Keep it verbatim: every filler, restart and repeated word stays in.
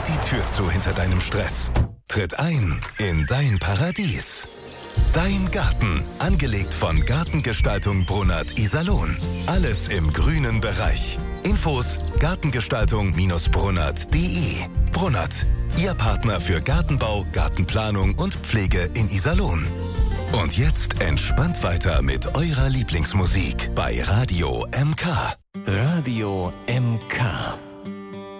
jetzt die Tür zu hinter deinem Stress. Tritt ein in dein Paradies. Dein Garten, angelegt von Gartengestaltung Brunert Iserlohn. Alles im grünen Bereich. Infos gartengestaltung Brunnert punkt de. Brunert, Ihr Partner für Gartenbau, Gartenplanung und Pflege in Iserlohn. Und jetzt entspannt weiter mit eurer Lieblingsmusik bei Radio M K. Radio M K.